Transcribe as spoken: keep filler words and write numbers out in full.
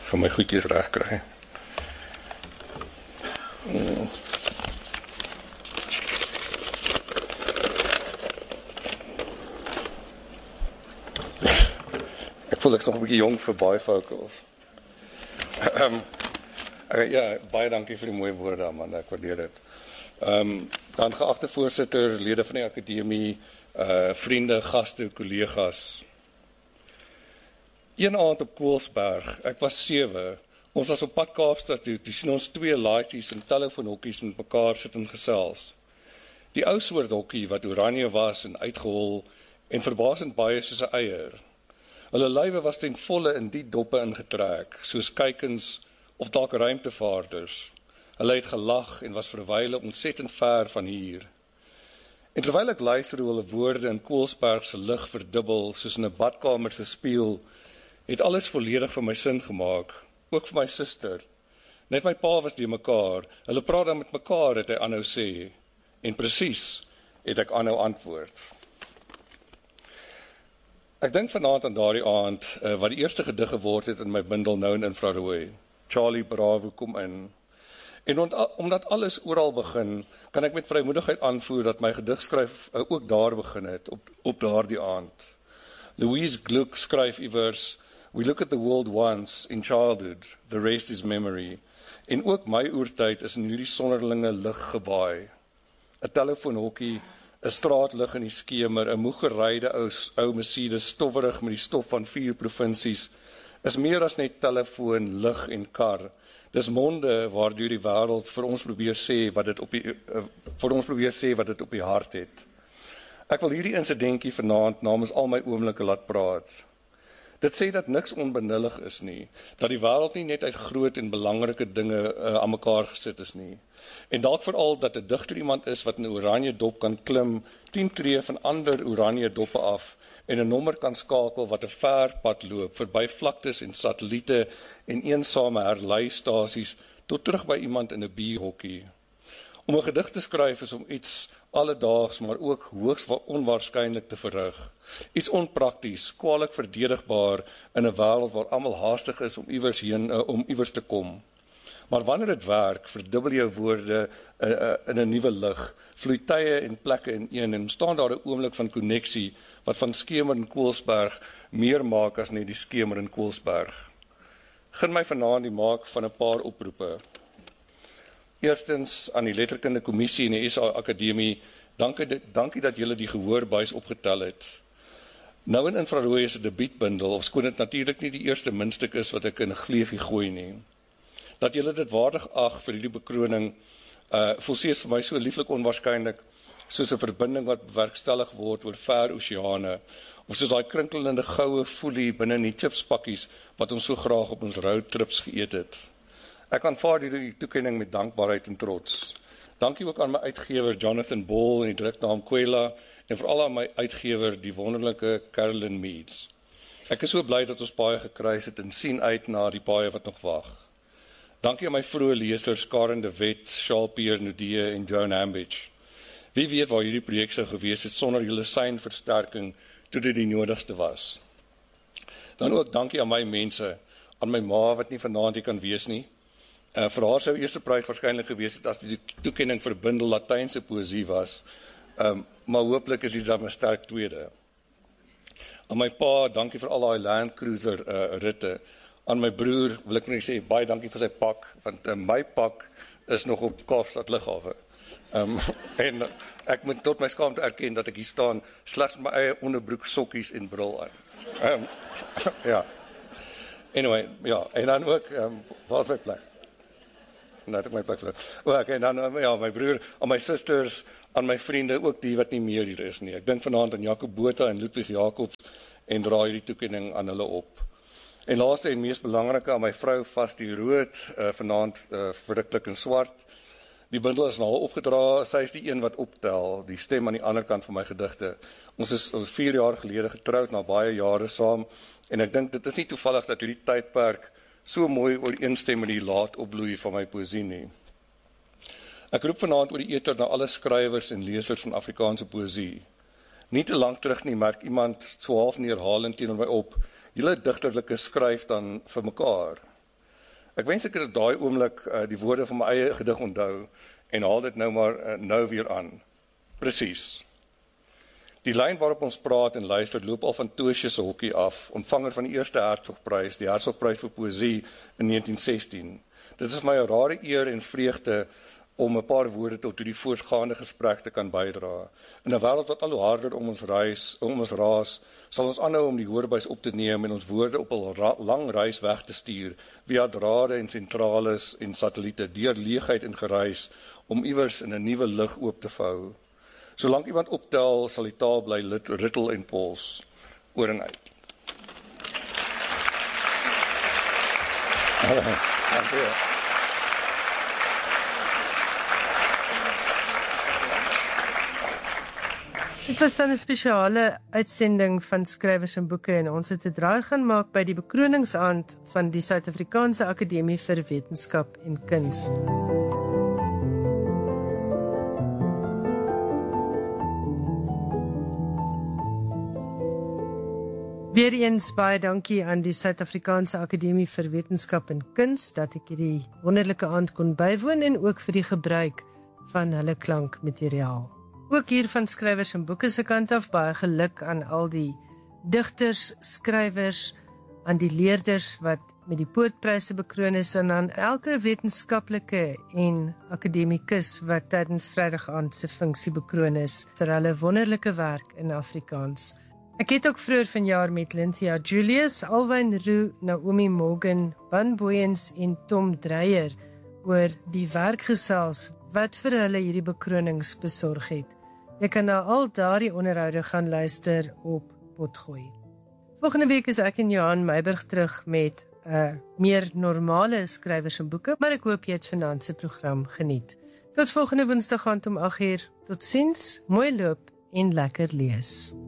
Gaan my goedjies reg kry. Hmm. Ek voel ek's nog 'n bietjie jong vir baie vocals. Um, okay, ja, baie dankie vir die mooi woorde, Amanda, ek waardeer dit. Um, dan geagte voorsitter, lede van die akademie, uh, vriende, gaste, kollegas. Een aand op Koelsberg, ek was sewe, ons was op pad Kaapstad toe, toe sien ons twee laaitjies en telefoonhokkies met mekaar sit en gesels. Die ou soort hokkie wat oranje was en uitgehol en verbasend baie soos 'n eier. Hulle lywe was ten volle in die doppe ingetrek, soos kykens of dalk ruimtevaarders. Hulle het gelag en was vir 'n wyle ontsettend ver van hier. En terwyl ek luister hoe hulle woorde in Koelsberg se lig verdubbel, soos in 'n badkamer se spieël, het alles volledig vir my sin gemaak, ook vir my suster. Net my pa was die mekaar, hulle praat dan met mekaar, het hy aanhou sê, en presies het ek aanhou antwoord. Ek dink vanaand aan daardie aand, uh, wat die eerste gedig geword het in my bundel Nou in Infrarooi, Charlie Bravo kom in. En omdat alles oral begin, kan ek met vrymoedigheid aanvoer dat my gedigskryf uh, ook daar begin het, op, op daardie aand. Louise Gluck skryf iewers, we look at the world once in childhood, the rest is memory. En ook my oertyd is in hierdie sonderlinge lig gebaai. 'n Telefoonhokkie, 'n straatlig in die skemer, 'n moeg geryde ou, ou Mercedes stowwerig met die stof van vier provinsies, is meer as net telefoon, lig en kar. Dis monde waardeur die wêreld vir ons probeer sê wat dit op die uh, vir ons probeer sê wat dit op die hart het. Ek wil hierdie insidentjie vanaand namens al my oomblikke laat praat. Dit sê dat niks onbenullig is nie, dat die wêreld nie net uit groot en belangrike dinge uh, aan mekaar gesit is nie. En dalk veral dat 'n digter iemand is wat 'n oranje dop kan klim, tien tree van ander oranje doppe af en 'n nommer kan skakel wat 'n ver pad loop, verby vlaktes en satelliete en eensame herleistasies tot terug by iemand in 'n bierhokkie. Om 'n gedig te skryf is om iets alledaags, maar ook hoogs onwaarskynlik te verrig. Iets onprakties, kwaliek verdedigbaar in 'n wêreld waar almal haastig is om iewers heen, uh, om iewers te kom. Maar wanneer dit werk, verdubbel jou woorde uh, uh, in 'n nuwe lig, vloei tye en plekke in een en staan daar 'n oomblik van koneksie wat van skemer in Koelsberg meer maak as net die skemer in Koelsberg. Gun my vanaand die maak van 'n paar oproepe. Eerstens aan die letterkunde kommissie en die S A Akademie, dankie, dankie dat julle die gehoorbuis opgetel het. Nou in Infrarooi is 'n debuutbundel, of skoon dit natuurlik nie die eerste muntstuk is wat ek in 'n gleufie gooi nie. Dat julle dit waardig ag vir hierdie bekroning, uh, voel steeds vir my so lieflik onwaarskynlik, soos 'n verbinding wat bewerkstellig word oor ver oseane, of soos daai krinkelende goue foelie binne in die chipspakkies wat ons so graag op ons roadtrips geëet het. Ek aanvaar hierdie toekenning met dankbaarheid en trots. Dankie ook aan my uitgewer Jonathan Ball en die druknaam Kwela, en veral aan my uitgewer, die wonderlike Carolyn Meads. Ek is so bly dat ons baie gekruis het en sien uit na die baie wat nog wag. Dankie aan my vroeë lesers Karen de Wet, Charles Pierre Nudie en Joan Hambidge. Wie weet waar hierdie projek sou gewees het sonder julle seinversterking toe dit die nodigste was. Dan ook dankie aan my mense, aan my ma wat nie vanaand hier kan wees nie. Uh, vir haar sou eerste prys waarskynlik gewees het as die toekenning vir bundel Latynse poësie was, um, maar hooplik is dit dan 'n sterk tweede. Aan my pa, dankie vir al daai Land Cruiser uh, ritte. Aan my broer wil ek net sê, baie dankie vir sy pak, want uh, my pak is nog op Kaapstad Lughawe. Um, en uh, ek moet tot my skaamte erken dat ek hier staan, slegs my eie onderbroek, sokkies en bril aan. Um, ja. Anyway, ja, en dan ook, um, waar is my plek? Nou het ek my plek verloor. Ook, en dan, ja, my broer, aan my susters, aan my vriende, ook die wat nie meer hier is nie. Ek dink vanaand aan Jacob Botha en Ludwig Jacobs en draai die toekenning aan hulle op. En laaste en mees belangrike aan my vrou Vas die Rood, uh, vanaand uh, verruklik in swart. Die bundel is nou al opgedra, sy is die een wat optel, die stem aan die ander kant van my gedigte. Ons is ons vier jaar gelede getroud, na baie jare saam, en ek dink dit is nie toevallig dat hierdie tydperk so mooi ooreenstem met die laat opbloei van my poësie nie. Ek roep vanaand oor die eter na alle skrywers en lesers van Afrikaanse poësie. Nie te lank terug nie, merk iemand so half neerhalend teenoor my op, julle digterlike skryf dan vir mekaar. Ek wens ek het op daai oomblik uh, die woorde van my eie gedig onthou en haal dit nou maar uh, nou weer aan. Presies. Die lyn waarop ons praat en luister loop al van Toosje se hokkie af, ontvanger van die eerste Hertzogprys, die Hertzogprys vir poësie in negentien sestien. Dit is vir my 'n rare eer en vreugde om 'n paar woorde tot die voortgaande gesprek te kan bydra. In 'n wêreld wat al hoe harder om ons reis, om ons raas, sal ons aanhou om die hoorbuis op te neem en ons woorde op 'n lang reis weg te stuur via drade en sentrales en satelliete deur leegheid en gereis om iewers in 'n nuwe lig oop te vou. Solank iemand optel, sal die taal bly rittel en pols oor en uit. Dankie. Dit was dan 'n spesiale uitsending van Skrywers en Boeke en ons het 'n draai gaan maak by die bekroningsaand van die Suid-Afrikaanse Akademie vir Wetenskap en Kuns. Weereens baie dankie aan die Suid-Afrikaanse Akademie vir Wetenskap en Kuns dat ek hierdie wonderlike aand kon bywoon en ook vir die gebruik van hulle klankmateriaal. Ook hier van Skrywers en Boeke se kant af baie geluk aan al die digters, skrywers, aan die leerders wat met die Poortpryse bekroon is en aan elke wetenskaplike en akademikus wat tydens Vrydag aand se funksie bekroon is vir hulle wonderlike werk in Afrikaans. Ek het ook vroeër vanjaar met Lynthia Julius, Alwyn Roux, Naomi Morgan, Ban Booyens en Tom Dreyer oor die werk gesels wat vir hulle hierdie bekronings besorg het. Jy kan na al daardie onderhoude gaan luister op Potgooi. Volgende week is ek en Johan Meiburg terug met 'n uh, meer normale Skrywers en Boeke, maar ek hoop jy het vanaand se program geniet. Tot volgende Woensdag aand om agt uur. Totsiens, mooi loop en lekker lees.